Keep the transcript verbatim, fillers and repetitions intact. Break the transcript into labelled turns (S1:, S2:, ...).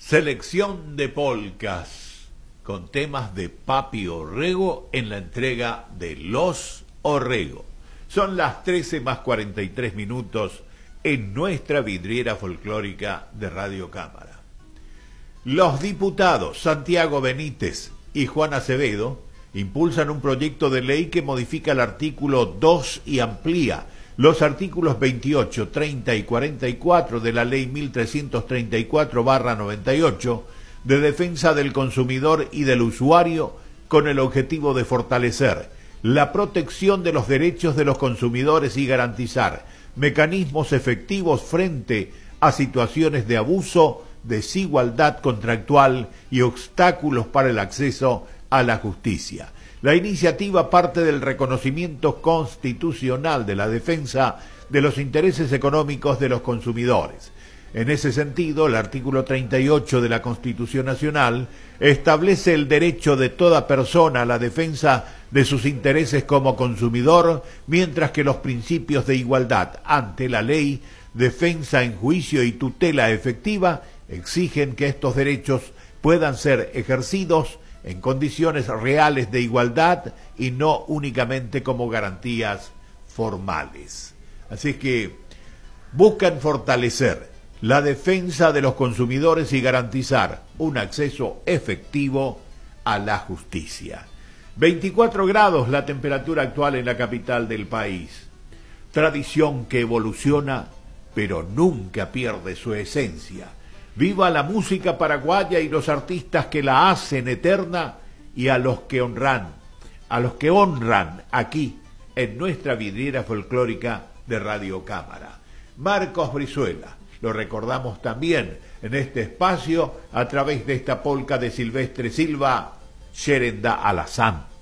S1: Selección de polcas con temas de Papi Orrego en la entrega de Los Orrego. Son las trece más cuarenta y tres minutos en nuestra vidriera folclórica de Radio Cámara. Los diputados Santiago Benítez y Juan Acevedo impulsan un proyecto de ley que modifica el artículo dos y amplía los artículos veintiocho, treinta y cuarenta y cuatro de la Ley mil trescientos treinta y cuatro barra noventa y ocho de defensa del consumidor y del usuario con el objetivo de fortalecer la protección de los derechos de los consumidores y garantizar mecanismos efectivos frente a situaciones de abuso, desigualdad contractual y obstáculos para el acceso a la justicia. La iniciativa parte del reconocimiento constitucional de la defensa de los intereses económicos de los consumidores. En ese sentido, el artículo treinta y ocho de la Constitución Nacional establece el derecho de toda persona a la defensa de sus intereses como consumidor, mientras que los principios de igualdad ante la ley, defensa en juicio y tutela efectiva exigen que estos derechos puedan ser ejercidos en condiciones reales de igualdad y no únicamente como garantías formales. Así que buscan fortalecer la defensa de los consumidores y garantizar un acceso efectivo a la justicia. veinticuatro grados la temperatura actual en la capital del país. Tradición que evoluciona, pero nunca pierde su esencia. Viva la música paraguaya y los artistas que la hacen eterna y a los que honran, a los que honran aquí en nuestra vidriera folclórica de Radio Cámara. Marcos Brizuela, lo recordamos también en este espacio a través de esta polca de Silvestre Silva, Sherenda Alazán.